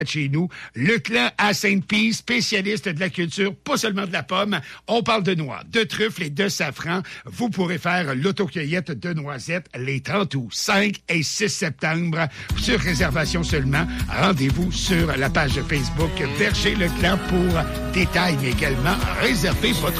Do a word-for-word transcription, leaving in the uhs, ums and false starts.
chez nous, le clan à Sainte-Pie, spécialiste de la culture, pas seulement de la pomme. On parle de noix, de truffes et de safran. Vous pourrez faire l'autocueillette de noisettes les trente août, cinq et six septembre. Sur réservation seulement. Rendez-vous sur la page Facebook Verger le Clan pour détails, mais également réserver votre